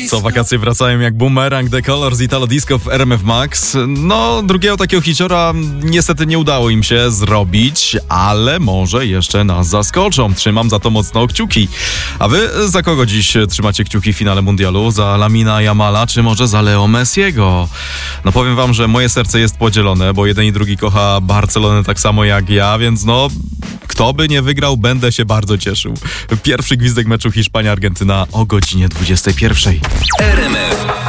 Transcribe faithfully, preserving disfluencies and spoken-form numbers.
Co wakacje wracają jak bumerang, The Colors, Italo Disco w R M F Max. No, drugiego takiego hiciora niestety nie udało im się zrobić, ale może jeszcze nas zaskoczą. Trzymam za to mocno kciuki. A wy za kogo dziś trzymacie kciuki w finale mundialu? Za Lamina Yamala, czy może za Leo Messiego? No powiem wam, że moje serce jest podzielone, bo jeden i drugi kocha Barcelonę tak samo jak ja, więc no... Kto by nie wygrał, będę się bardzo cieszył. Pierwszy gwizdek meczu Hiszpania-Argentyna o godzinie dwudziestej pierwszej. R M F